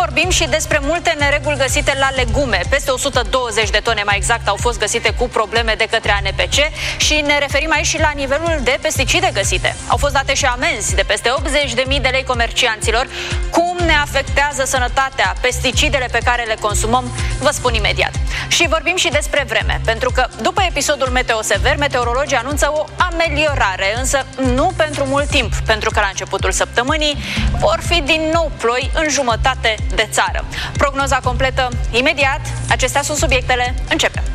vorbim și despre multe nereguli găsite la legume. Peste 120 de tone, mai exact, au fost găsite cu probleme de către ANPC și ne referim aici și la nivelul de pesticide găsite. Au fost date și amenzi de peste 80.000 de lei comercianților. Cum ne afectează sănătatea pesticidele pe care le consumăm? Vă spun imediat. Și vorbim și despre vreme, pentru că după episodul meteo sever, meteorologii anunță o ameliorare, însă nu pentru mult timp, pentru că la începutul săptămânii vor fi din nou ploi în jumătate de țară. Prognoza completă imediat. Acestea sunt subiectele. Începem.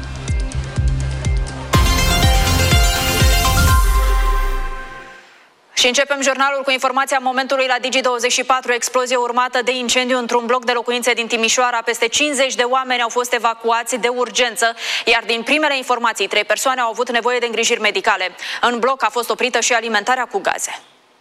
Și începem jurnalul cu informația momentului la Digi24. Explozie urmată de incendiu într-un bloc de locuințe din Timișoara. Peste 50 de oameni au fost evacuați de urgență, iar din primele informații, 3 persoane au avut nevoie de îngrijiri medicale. În bloc a fost oprită și alimentarea cu gaze.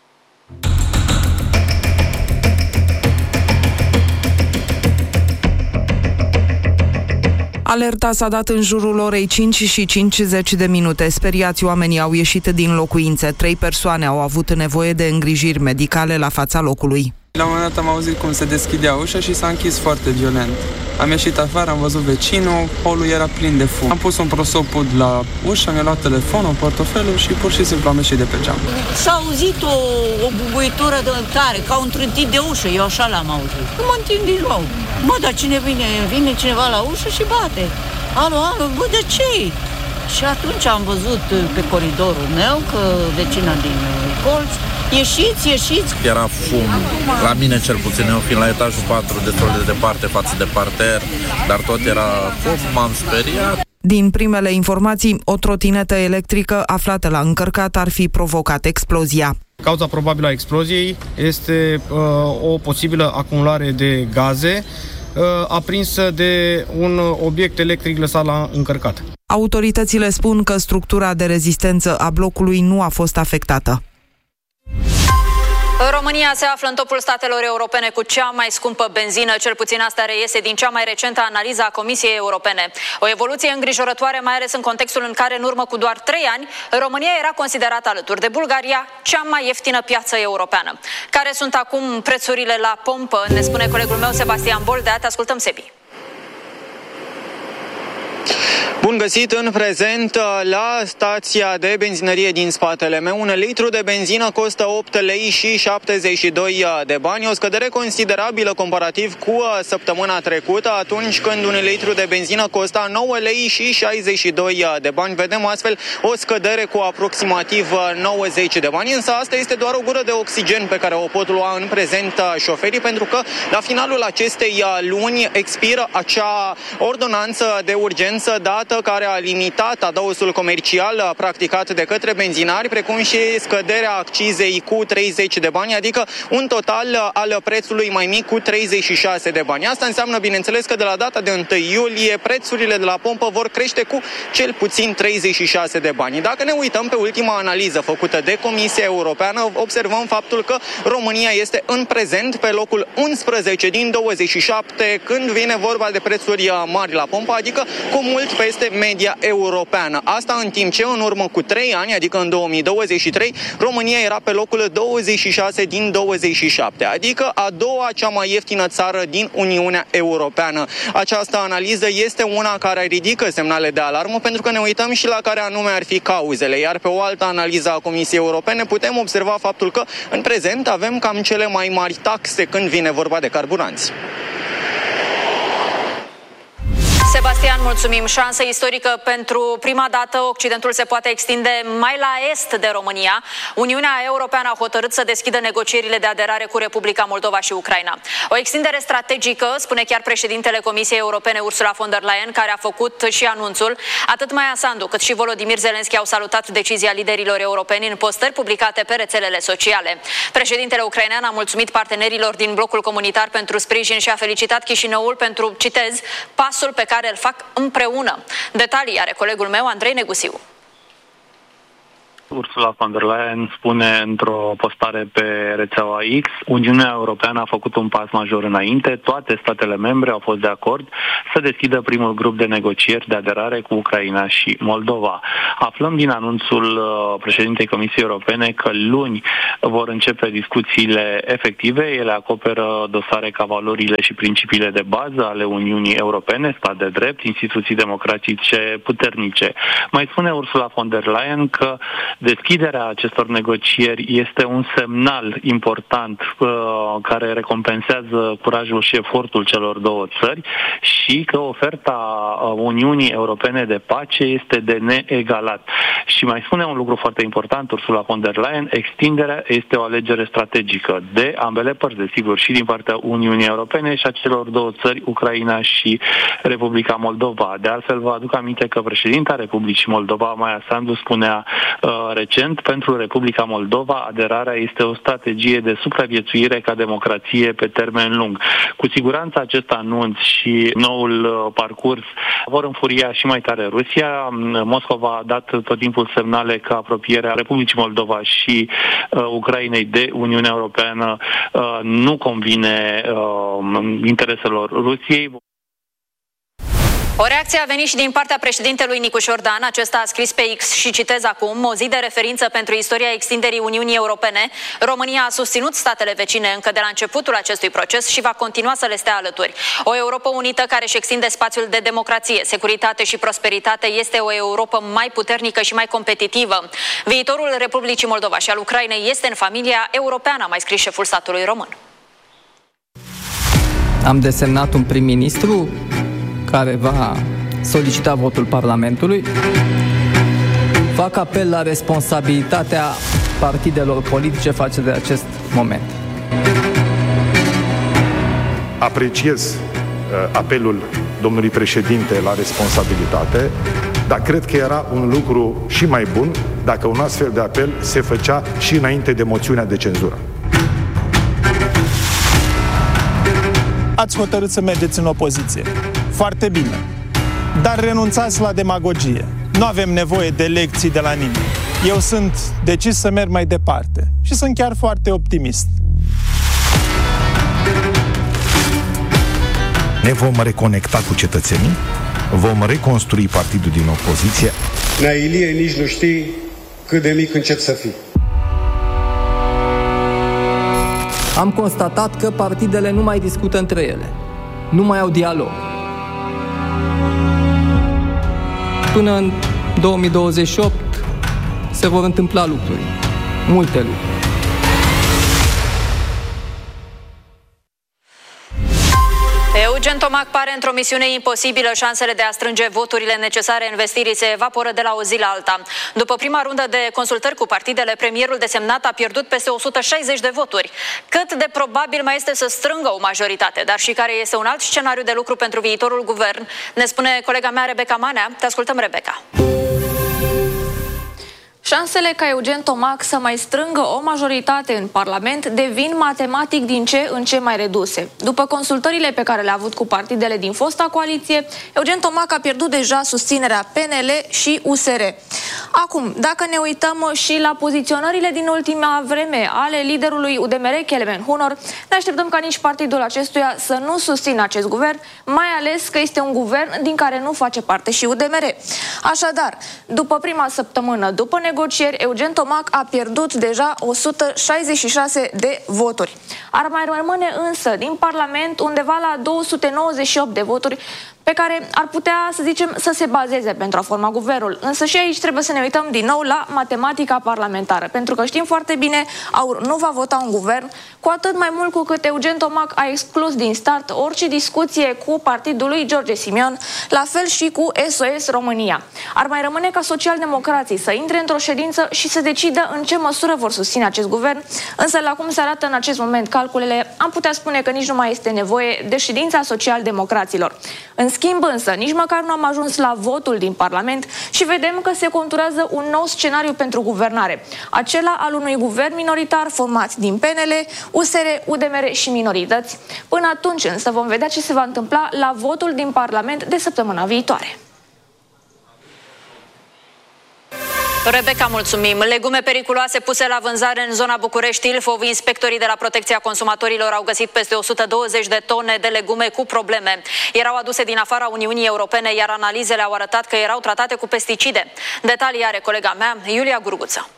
Alerta s-a dat în jurul orei 5:50. Speriați oamenii au ieșit din locuințe. 3 persoane au avut nevoie de îngrijiri medicale la fața locului. La un moment dat am auzit cum se deschidea ușa și s-a închis foarte violent. Am ieșit afară, am văzut vecinul, holul era plin de fum. Am pus un prosopul la ușă, mi-a luat telefonul, portofelul și pur și simplu am ieșit de pe geam. S-a auzit o bubuitură de tare, ca un trântit de ușă, eu așa l-am auzit. Nu mă întind din nou. Dar cine vine cineva la ușă și bate. Alo, de ce? Și atunci am văzut pe coridorul meu că vecina din colț, ieșiți. Era fum, la mine cel puțin, eu fiind la etajul 4, destul de departe față de parter, dar tot era fum, m-am speriat. Din primele informații, o trotinetă electrică aflată la încărcat ar fi provocat explozia. Cauza probabilă a exploziei este o posibilă acumulare de gaze aprinsă de un obiect electric lăsat la încărcat. Autoritățile spun că structura de rezistență a blocului nu a fost afectată. România se află în topul statelor europene cu cea mai scumpă benzină, cel puțin asta reiese din cea mai recentă analiză a Comisiei Europene. O evoluție îngrijorătoare, mai ales în contextul în care în urmă cu doar 3 ani România era considerată alături de Bulgaria cea mai ieftină piață europeană. Care sunt acum prețurile la pompă? Ne spune colegul meu Sebastian Boldea. Te ascultăm, Sebi. Bun găsit în prezent la stația de benzinărie din spatele meu. 1 litru de benzină costă 8 lei și 72 de bani, o scădere considerabilă comparativ cu săptămâna trecută, atunci când 1 litru de benzină costa 9 lei și 62 de bani. Vedem astfel o scădere cu aproximativ 90 de bani, însă asta este doar o gură de oxigen pe care o pot lua în prezent șoferii, pentru că la finalul acestei luni expiră acea ordonanță de urgență dată care a limitat adausul comercial practicat de către benzinari, precum și scăderea accizei cu 30 de bani, adică un total al prețului mai mic cu 36 de bani. Asta înseamnă, bineînțeles, că de la data de 1 iulie prețurile de la pompă vor crește cu cel puțin 36 de bani. Dacă ne uităm pe ultima analiză făcută de Comisia Europeană, observăm faptul că România este în prezent pe locul 11 din 27 când vine vorba de prețuri mari la pompă, adică cu mult peste media europeană. Asta în timp ce în urmă cu 3 ani, adică în 2023, România era pe locul 26 din 27, adică a doua cea mai ieftină țară din Uniunea Europeană. Această analiză este una care ridică semnale de alarmă, pentru că ne uităm și la care anume ar fi cauzele, iar pe o altă analiză a Comisiei Europene putem observa faptul că în prezent avem cam cele mai mari taxe când vine vorba de carburanți. Sebastian, mulțumim. Șansă istorică. Pentru prima dată, Occidentul se poate extinde mai la est de România. Uniunea Europeană a hotărât să deschidă negocierile de aderare cu Republica Moldova și Ucraina. O extindere strategică, spune chiar președintele Comisiei Europene, Ursula von der Leyen, care a făcut și anunțul. Atât Maia Sandu cât și Volodymyr Zelensky au salutat decizia liderilor europeni în postări publicate pe rețelele sociale. Președintele ucrainean a mulțumit partenerilor din blocul comunitar pentru sprijin și a felicitat Chișinăul pentru, citez, pasul pe care îl fac împreună. Detalii are colegul meu, Andrei Negusiu. Ursula von der Leyen spune într-o postare pe rețeaua X: Uniunea Europeană a făcut un pas major înainte, toate statele membre au fost de acord să deschidă primul grup de negocieri de aderare cu Ucraina și Moldova. Aflăm din anunțul președintei Comisiei Europene că luni vor începe discuțiile efective. Ele acoperă dosare ca valorile și principiile de bază ale Uniunii Europene, stat de drept, instituții democratice puternice. Mai spune Ursula von der Leyen că deschiderea acestor negocieri este un semnal important care recompensează curajul și efortul celor două țări și că oferta Uniunii Europene de pace este de neegalat. Și mai spune un lucru foarte important Ursula von der Leyen: extinderea este o alegere strategică de ambele părți, desigur, și din partea Uniunii Europene și a celor două țări, Ucraina și Republica Moldova. De altfel, vă aduc aminte că președinta Republicii Moldova, Maia Sandu, spunea recent: pentru Republica Moldova aderarea este o strategie de supraviețuire ca democrație pe termen lung. Cu siguranță acest anunț și noul parcurs vor înfuria și mai tare Rusia. Moscova a dat tot timpul semnale că apropierea Republicii Moldova și Ucrainei de Uniunea Europeană nu convine intereselor Rusiei. O reacție a venit și din partea președintelui Nicu Șordan. Acesta a scris pe X și citez acum: o zi de referință pentru istoria extinderii Uniunii Europene. România a susținut statele vecine încă de la începutul acestui proces și va continua să le stea alături. O Europă unită care își extinde spațiul de democrație, securitate și prosperitate este o Europă mai puternică și mai competitivă. Viitorul Republicii Moldova și al Ucrainei este în familia europeană, a mai scris șeful statului român. Am desemnat un prim-ministru care va solicita votul Parlamentului. Fac apel la responsabilitatea partidelor politice față de acest moment. Apreciez apelul domnului președinte la responsabilitate, dar cred că era un lucru și mai bun dacă un astfel de apel se făcea și înainte de moțiunea de cenzură. Ați hotărât să mergeți în opoziție. Foarte bine. Dar renunțați la demagogie. Nu avem nevoie de lecții de la nimeni. Eu sunt decis să merg mai departe și sunt chiar foarte optimist. Ne vom reconecta cu cetățenii, vom reconstrui partidul din opoziție. Nea Ilie, nici nu știi cât de mic încep să fii. Am constatat că partidele nu mai discută între ele. Nu mai au dialog. Până în 2028 se vor întâmpla lucruri. Multe lucruri. Eugen Tomac pare într-o misiune imposibilă. Șansele de a strânge voturile necesare în vestiri se evaporă de la o zi la alta. După prima rundă de consultări cu partidele, premierul desemnat a pierdut peste 160 de voturi. Cât de probabil mai este să strângă o majoritate, dar și care este un alt scenariu de lucru pentru viitorul guvern, ne spune colega mea Rebecca Manea. Te ascultăm, Rebecca. Șansele ca Eugen Tomac să mai strângă o majoritate în Parlament devin matematic din ce în ce mai reduse. După consultările pe care le-a avut cu partidele din fosta coaliție, Eugen Tomac a pierdut deja susținerea PNL și USR. Acum, dacă ne uităm și la poziționările din ultima vreme ale liderului UDMR, Kelemen Hunor, ne așteptăm ca nici partidul acestuia să nu susțină acest guvern, mai ales că este un guvern din care nu face parte și UDMR. Așadar, după prima săptămână, după negocieri, Eugen Tomac a pierdut deja 166 de voturi. Ar mai rămâne însă din Parlament undeva la 298 de voturi pe care ar putea, să zicem, să se bazeze pentru a forma guvernul. Însă și aici trebuie să ne uităm din nou la matematica parlamentară, pentru că știm foarte bine, AUR nu va vota un guvern, cu atât mai mult cu cât Eugen Tomac a exclus din start orice discuție cu partidul lui George Simion, la fel și cu SOS România. Ar mai rămâne ca socialdemocrații să intre într-o ședință și să decidă în ce măsură vor susține acest guvern, însă la cum se arată în acest moment calculele, am putea spune că nici nu mai este nevoie de ședința socialdemocraților. În schimb însă, nici măcar nu am ajuns la votul din Parlament și vedem că se conturează un nou scenariu pentru guvernare, acela al unui guvern minoritar format din PNL, USR, UDMR și minorități. Până atunci însă vom vedea ce se va întâmpla la votul din Parlament de săptămâna viitoare. Rebecca, mulțumim. Legume periculoase puse la vânzare în zona București-Ilfov. Inspectorii de la Protecția Consumatorilor au găsit peste 120 de tone de legume cu probleme. Erau aduse din afara Uniunii Europene, iar analizele au arătat că erau tratate cu pesticide. Detalii are colega mea, Iulia Gurguță.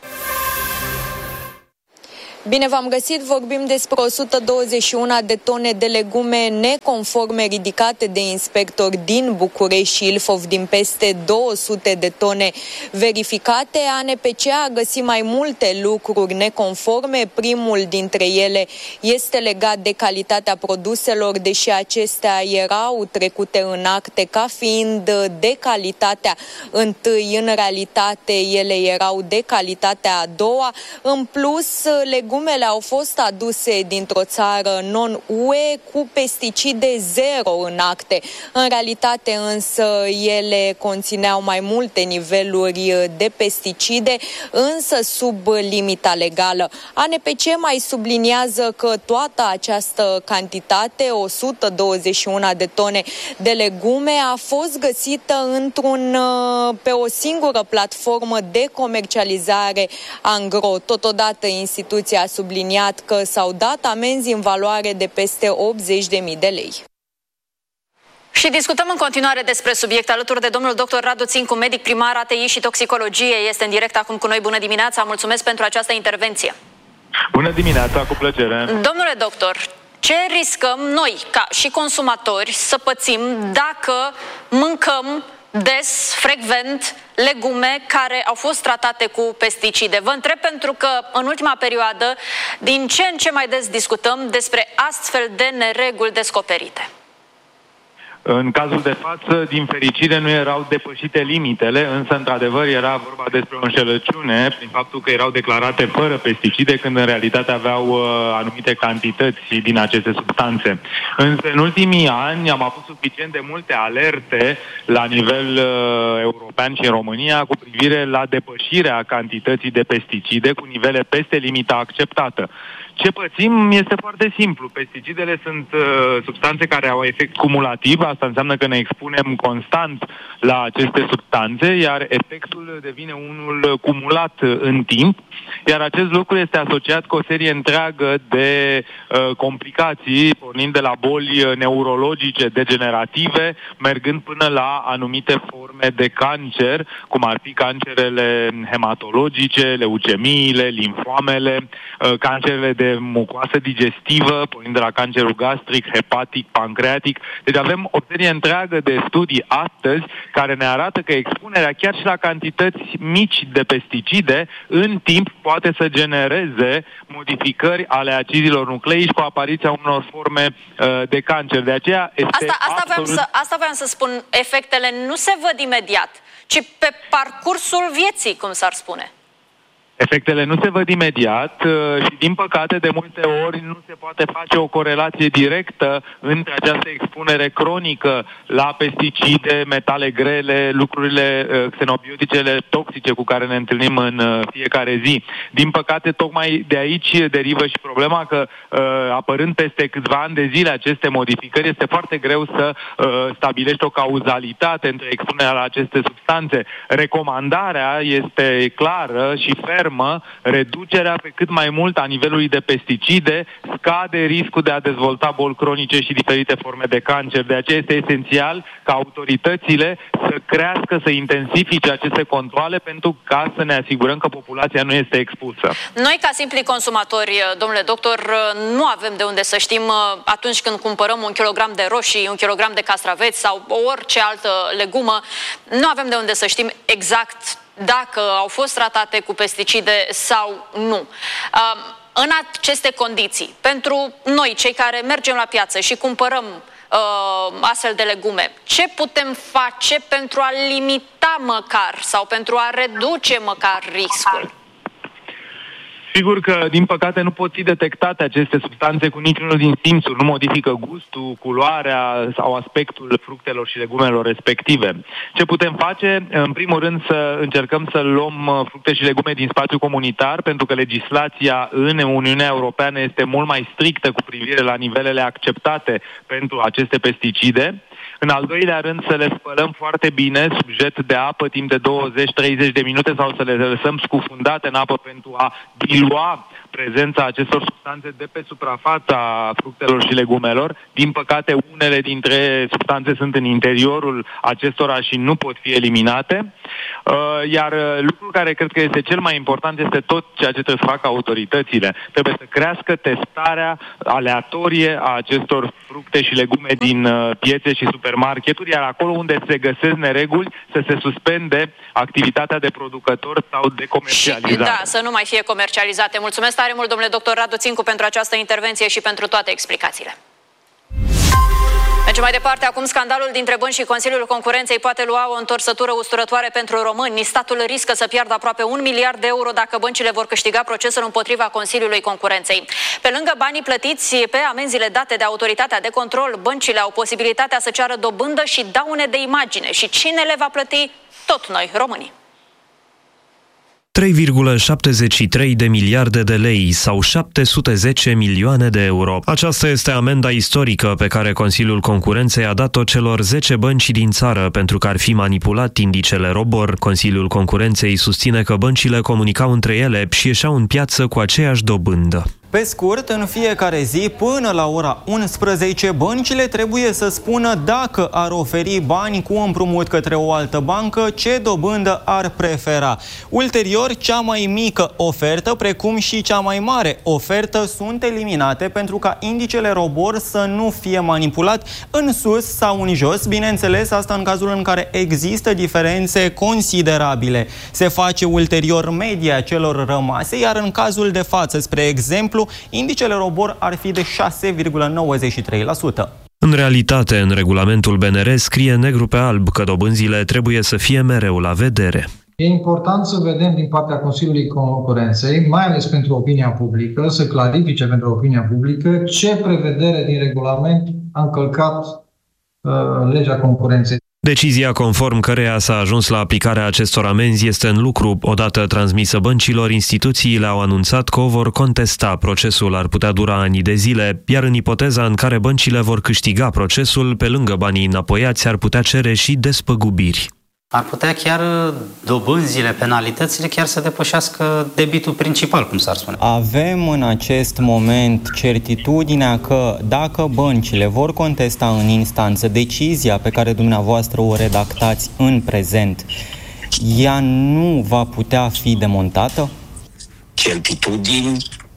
Bine v-am găsit, vorbim despre 121 de tone de legume neconforme ridicate de inspectori din București și Ilfov din peste 200 de tone verificate. ANPC a găsit mai multe lucruri neconforme. Primul dintre ele este legat de calitatea produselor, deși acestea erau trecute în acte ca fiind de calitatea întâi, în realitate ele erau de calitatea a doua. În plus, legumele au fost aduse dintr-o țară non-UE cu pesticide zero în acte. În realitate însă ele conțineau mai multe niveluri de pesticide, însă sub limita legală. ANPC mai subliniază că toată această cantitate, 121 de tone de legume, a fost găsită pe o singură platformă de comercializare angro. Totodată instituția a subliniat că s-au dat amenzi în valoare de peste 80.000 de lei. Și discutăm în continuare despre subiect alături de domnul dr. Radu Țincu, medic primar ATI și toxicologie. Este în direct acum cu noi. Bună dimineața, mulțumesc pentru această intervenție. Bună dimineața, cu plăcere. Domnule doctor, ce riscăm noi, ca și consumatori, să pățim dacă mâncăm des, frecvent, legume care au fost tratate cu pesticide? Vă întreb pentru că în ultima perioadă din ce în ce mai des discutăm despre astfel de nereguli descoperite. În cazul de față, din fericire, nu erau depășite limitele, însă, într-adevăr, era vorba despre o înșelăciune prin faptul că erau declarate fără pesticide, când în realitate aveau anumite cantități din aceste substanțe. Însă, în ultimii ani, am avut suficient de multe alerte la nivel european și în România cu privire la depășirea cantității de pesticide cu nivele peste limita acceptată. Ce pățim este foarte simplu. Pesticidele sunt substanțe care au efect cumulativ, asta înseamnă că ne expunem constant la aceste substanțe, iar efectul devine unul cumulat în timp, iar acest lucru este asociat cu o serie întreagă de complicații, pornind de la boli neurologice degenerative, mergând până la anumite forme de cancer, cum ar fi cancerele hematologice, leucemiile, limfoamele, cancerele de mucoasă digestivă, pornind de la cancerul gastric, hepatic, pancreatic. Deci avem o serie întreagă de studii astăzi care ne arată că expunerea chiar și la cantități mici de pesticide în timp poate să genereze modificări ale acizilor nucleici cu apariția unor forme de cancer. De aceea este asta voiam să spun, efectele nu se văd imediat, ci pe parcursul vieții, cum s-ar spune. Efectele nu se văd imediat și, din păcate, de multe ori nu se poate face o corelație directă între această expunere cronică la pesticide, metale grele, lucrurile xenobioticele toxice cu care ne întâlnim în fiecare zi. Din păcate, tocmai de aici derivă și problema că, apărând peste câțiva ani de zile aceste modificări, este foarte greu să stabilești o cauzalitate între expunerea la aceste substanțe. Recomandarea este clară și fermă: reducerea pe cât mai mult a nivelului de pesticide scade riscul de a dezvolta boli cronice și diferite forme de cancer. De aceea este esențial ca autoritățile să crească, să intensifice aceste controale pentru ca să ne asigurăm că populația nu este expusă. Noi, ca simpli consumatori, domnule doctor, nu avem de unde să știm atunci când cumpărăm 1 kilogram de roșii, 1 kilogram de castraveți sau orice altă legumă, nu avem de unde să știm exact dacă au fost tratate cu pesticide sau nu. În aceste condiții, pentru noi, cei care mergem la piață și cumpărăm astfel de legume, ce putem face pentru a limita măcar sau pentru a reduce măcar riscul? Sigur că, din păcate, nu pot fi detectate aceste substanțe cu niciunul din simțuri, nu modifică gustul, culoarea sau aspectul fructelor și legumelor respective. Ce putem face? În primul rând, să încercăm să luăm fructe și legume din spațiul comunitar, pentru că legislația în Uniunea Europeană este mult mai strictă cu privire la nivelele acceptate pentru aceste pesticide. În al doilea rând, să le spălăm foarte bine sub jet de apă timp de 20-30 de minute sau să le lăsăm scufundate în apă pentru a dilua prezența acestor substanțe de pe suprafața fructelor și legumelor. Din păcate, unele dintre substanțe sunt în interiorul acestora și nu pot fi eliminate. Iar lucrul care cred că este cel mai important este tot ceea ce trebuie să facă autoritățile. Trebuie să crească testarea aleatorie a acestor fructe și legume din piețe și supermarketuri, iar acolo unde se găsesc nereguli, să se suspende activitatea de producător sau de comercializare. Da, să nu mai fie comercializate. Mulțumesc tare mult, domnule doctor Radu Țincu, pentru această intervenție și pentru toate explicațiile. Mergem mai departe. Acum, scandalul dintre bănci și Consiliul Concurenței poate lua o întorsătură usturătoare pentru români. Statul riscă să piardă aproape 1 miliard de euro dacă băncile vor câștiga procesul împotriva Consiliului Concurenței. Pe lângă banii plătiți pe amenziile date de autoritatea de control, băncile au posibilitatea să ceară dobândă și daune de imagine. Și cine le va plăti? Tot noi, românii. 3,73 de miliarde de lei sau 710 milioane de euro. Aceasta este amenda istorică pe care Consiliul Concurenței a dat-o celor 10 bănci din țară pentru că ar fi manipulat indicele ROBOR. Consiliul Concurenței susține că băncile comunicau între ele și ieșeau în piață cu aceeași dobândă. Pe scurt, în fiecare zi, până la ora 11, băncile trebuie să spună dacă ar oferi bani cu împrumut către o altă bancă, ce dobândă ar prefera. Ulterior, cea mai mică ofertă, precum și cea mai mare ofertă, sunt eliminate pentru ca indicele ROBOR să nu fie manipulat în sus sau în jos. Bineînțeles, asta în cazul în care există diferențe considerabile. Se face ulterior media celor rămase, iar în cazul de față, spre exemplu, indicele ROBOR ar fi de 6,93%. În realitate, în regulamentul BNR scrie negru pe alb că dobânzile trebuie să fie mereu la vedere. E important să vedem din partea Consiliului Concurenței, mai ales pentru opinia publică, să clarifice pentru opinia publică ce prevedere din regulament a încălcat legea concurenței. Decizia conform căreia s-a ajuns la aplicarea acestor amenzi este în lucru. Odată transmisă băncilor, instituțiile au anunțat că o vor contesta. Procesul ar putea dura ani de zile, iar în ipoteza în care băncile vor câștiga procesul, pe lângă banii înapoiați, ar putea cere și despăgubiri. Ar putea chiar dobânzile, penalitățile, chiar să depășească debitul principal, cum s-ar spune. Avem în acest moment certitudinea că dacă băncile vor contesta în instanță decizia pe care dumneavoastră o redactați în prezent, ea nu va putea fi demontată? Certitudini,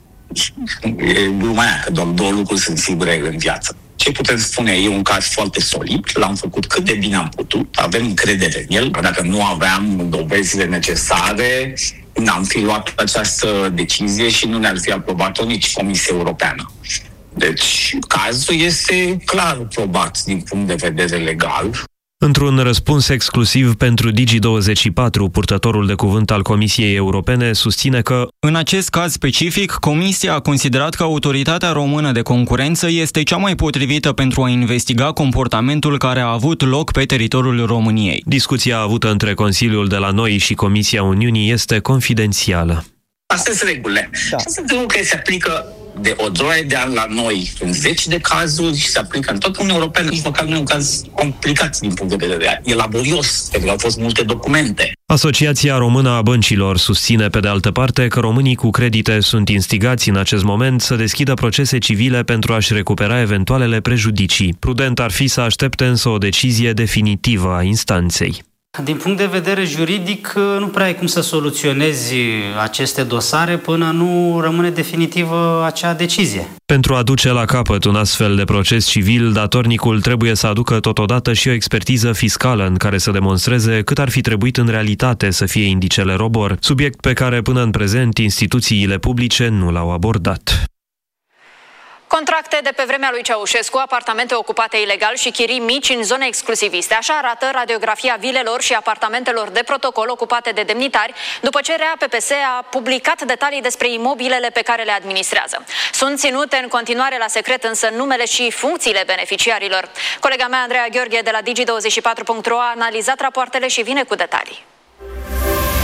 lumea, că doar două lucruri sunt sigure în viață. Ce putem spune? E un caz foarte solid, l-am făcut cât de bine am putut, avem încredere în el. Dacă nu aveam dovezile necesare, n-am fi luat această decizie și nu ne-ar fi aprobat-o nici Comisia Europeană. Deci, cazul este clar probat din punct de vedere legal. Într-un răspuns exclusiv pentru Digi24, purtătorul de cuvânt al Comisiei Europene susține că în acest caz specific, Comisia a considerat că Autoritatea Română de Concurență este cea mai potrivită pentru a investiga comportamentul care a avut loc pe teritoriul României. Discuția avută între Consiliul de la noi și Comisia Uniunii este confidențială. Astea sunt regulile. Da. Și sunt lucruri care se aplică de o droaie de ani la noi în 10 de cazuri și se aplică în toată Uniunea Europeană. Nici măcar nu e un caz complicat din punct de vedere. E laborios, pentru că au fost multe documente. Asociația Română a Băncilor susține pe de altă parte că românii cu credite sunt instigați în acest moment să deschidă procese civile pentru a-și recupera eventualele prejudicii. Prudent ar fi să aștepte însă o decizie definitivă a instanței. Din punct de vedere juridic, nu prea ai cum să soluționezi aceste dosare până nu rămâne definitivă acea decizie. Pentru a duce la capăt un astfel de proces civil, datornicul trebuie să aducă totodată și o expertiză fiscală în care să demonstreze cât ar fi trebuit în realitate să fie indicele ROBOR, subiect pe care până în prezent instituțiile publice nu l-au abordat. Contracte de pe vremea lui Ceaușescu, apartamente ocupate ilegal și chirii mici în zone exclusiviste. Așa arată radiografia vilelor și apartamentelor de protocol ocupate de demnitari, după ce RAPPS a publicat detalii despre imobilele pe care le administrează. Sunt ținute în continuare la secret însă numele și funcțiile beneficiarilor. Colega mea, Andreea Gheorghe, de la Digi24.ro, a analizat rapoartele și vine cu detalii. Unele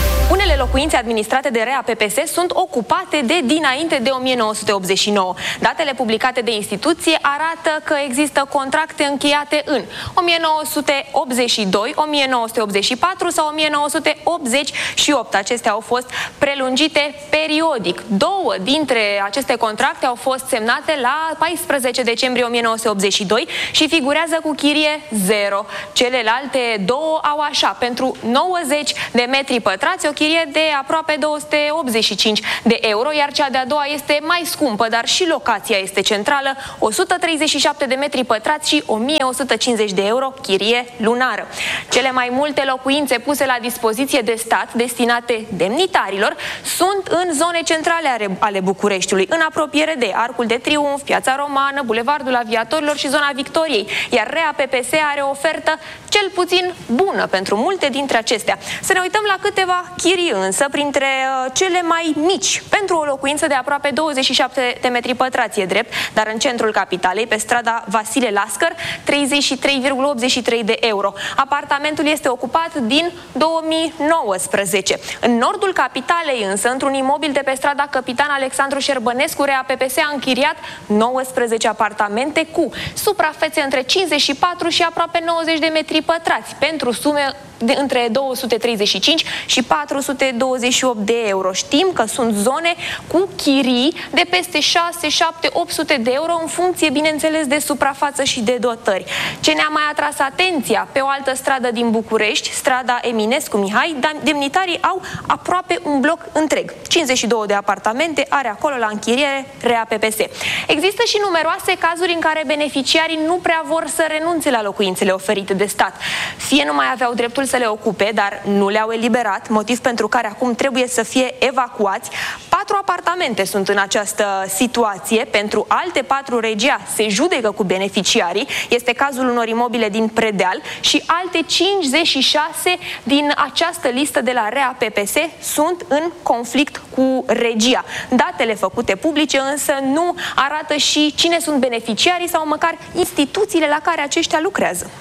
Actualele locuințe administrate de REA PPS sunt ocupate de dinainte de 1989. Datele publicate de instituție arată că există contracte încheiate în 1982, 1984 sau 1988. Acestea au fost prelungite periodic. Două dintre aceste contracte au fost semnate la 14 decembrie 1982 și figurează cu chirie 0. Celelalte două au așa, pentru 90 de metri pătrați, o chirie de aproape 285 de euro, iar cea de-a doua este mai scumpă, dar și locația este centrală, 137 de metri pătrați și 1150 de euro chirie lunară. Cele mai multe locuințe puse la dispoziție de stat, destinate demnitarilor, sunt în zone centrale ale Bucureștiului, în apropiere de Arcul de Triunf, Piața Romană, Bulevardul Aviatorilor și zona Victoriei, iar REA PPS are o ofertă cel puțin bună pentru multe dintre acestea. Să ne uităm la câteva chirii însă, printre cele mai mici. Pentru o locuință de aproape 27 de metri pătrați, e drept, dar în centrul capitalei, pe strada Vasile Lascăr, 33,83 de euro. Apartamentul este ocupat din 2019. În nordul capitalei însă, într-un imobil de pe strada Capitan Alexandru Șerbănescu, REA PPS a închiriat 19 apartamente cu suprafețe între 54 și aproape 90 de metri pătrați, pentru sume de între 235 și 428 de euro. Știm că sunt zone cu chirii de peste 6, 7, 800 de euro în funcție, bineînțeles, de suprafață și de dotări. Ce ne-a mai atras atenția? Pe o altă stradă din București, strada Eminescu Mihai, demnitarii au aproape un bloc întreg. 52 de apartamente are acolo la închiriere REA PPS. Există și numeroase cazuri în care beneficiarii nu prea vor să renunțe la locuințele oferite de stat. Fie nu mai aveau dreptul să le ocupe, dar nu le-au eliberat, motiv pentru care acum trebuie să fie evacuați. 4 apartamente sunt în această situație. Pentru alte 4 regia se judecă cu beneficiarii. Este cazul unor imobile din Predeal și alte 56 din această listă de la REA PPS sunt în conflict cu regia. Datele făcute publice însă nu arată și cine sunt beneficiarii sau măcar instituțiile la care aceștia lucrează.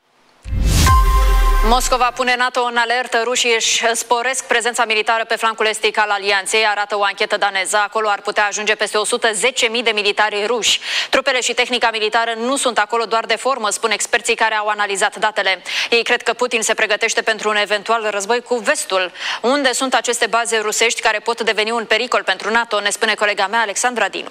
Moscova pune NATO în alertă, rușii își sporesc prezența militară pe flancul estic al alianței, arată o anchetă daneză. Acolo ar putea ajunge peste 110.000 de militari ruși. Trupele și tehnica militară nu sunt acolo doar de formă, spun experții care au analizat datele. Ei cred că Putin se pregătește pentru un eventual război cu vestul. Unde sunt aceste baze rusești care pot deveni un pericol pentru NATO, ne spune colega mea Alexandra Dinu.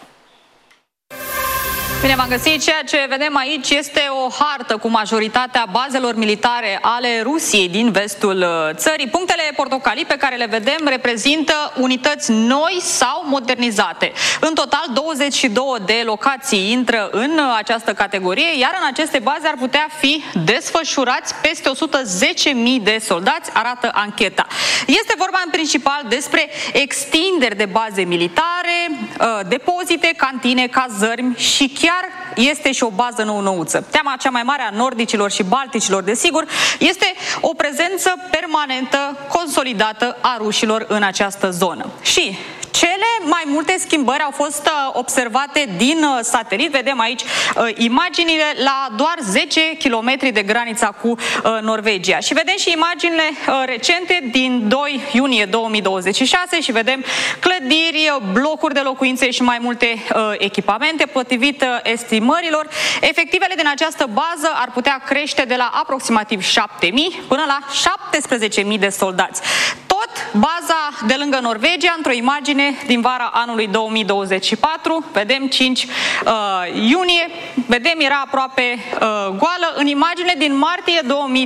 Bine v-am găsit. Ceea ce vedem aici este o hartă cu majoritatea bazelor militare ale Rusiei din vestul țării. Punctele portocalii pe care le vedem reprezintă unități noi sau modernizate. În total, 22 de locații intră în această categorie, iar în aceste baze ar putea fi desfășurați peste 110.000 de soldați, arată ancheta. Este vorba în principal despre extinderi de baze militare, depozite, cantine, cazărmi și chiar este și o bază nou-nouță. Teama cea mai mare a nordicilor și balticilor, desigur, este o prezență permanentă, consolidată a rușilor în această zonă. Și cele mai multe schimbări au fost observate din satelit. Vedem aici imaginile la doar 10 km de granița cu Norvegia. Și vedem și imaginile recente din 2 iunie 2026 și vedem clădiri, blocuri de locuințe și mai multe echipamente. Potrivit estimărilor, efectivele din această bază ar putea crește de la aproximativ 7.000 până la 17.000 de soldați. Tot baza de lângă Norvegia, într-o imagine din vara anului 2024, vedem 5 iunie, vedem era aproape goală. În imagine din martie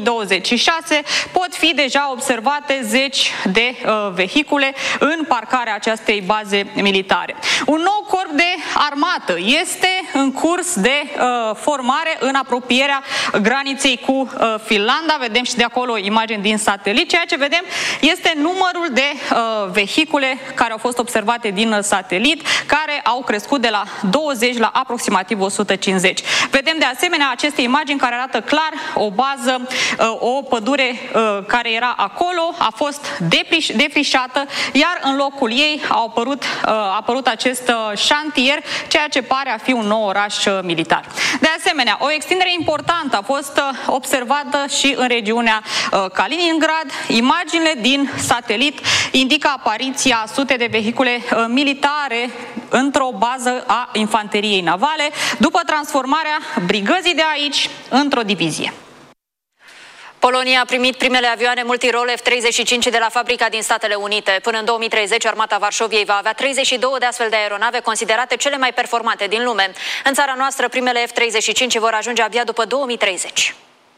2026 pot fi deja observate zeci de vehicule în parcarea acestei baze militare. Un nou corp de armată este în curs de formare în apropierea graniței cu Finlanda. Vedem și de acolo imagini din satelit. Ceea ce vedem este numărul de vehicule care au fost observate din satelit, care au crescut de la 20 la aproximativ 150. Vedem de asemenea aceste imagini care arată clar o bază, o pădure care era acolo, a fost defrișată, iar în locul ei a apărut acest șantier, ceea ce pare a fi un nou oraș militar. De asemenea, o extindere importantă a fost observată și în regiunea Kaliningrad. Imaginile din satelit satelit indică apariția sute de vehicule militare într-o bază a infanteriei navale, după transformarea brigăzii de aici într-o divizie. Polonia a primit primele avioane multirol F-35 de la fabrica din Statele Unite. Până în 2030, armata Varșoviei va avea 32 de astfel de aeronave considerate cele mai performante din lume. În țara noastră, primele F-35 vor ajunge abia după 2030.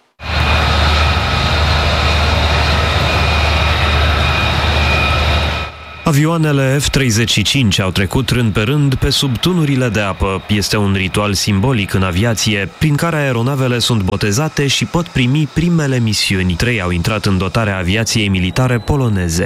Avioanele F-35 au trecut rând pe rând pe sub tunurile de apă. Este un ritual simbolic în aviație, prin care aeronavele sunt botezate și pot primi primele misiuni. 3 au intrat în dotarea aviației militare poloneze.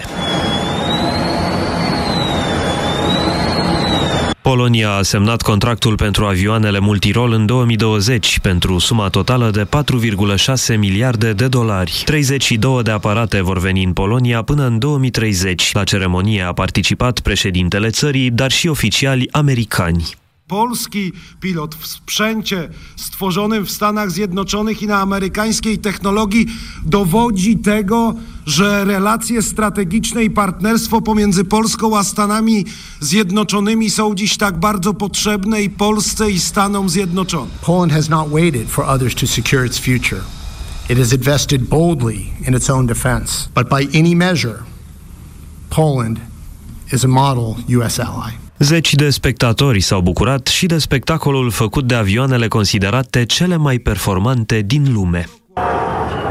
Polonia a semnat contractul pentru avioanele multirol în 2020 pentru suma totală de 4,6 miliarde de dolari. 32 de aparate vor veni în Polonia până în 2030. La ceremonie a participat președintele țării, dar și oficiali americani. Polski pilot w sprzęcie stworzonym w Stanach Zjednoczonych i na amerykańskiej technologii dowodzi tego, że relacje strategiczne i partnerstwo pomiędzy Polską a Stanami Zjednoczonymi są dziś tak bardzo potrzebne i Polsce i Stanom Zjednoczonym. Poland has not waited for others to secure its future. It has invested boldly in its own defense. But by any measure, Poland is a model US ally. Zeci de spectatori s-au bucurat și de spectacolul făcut de avioanele considerate cele mai performante din lume.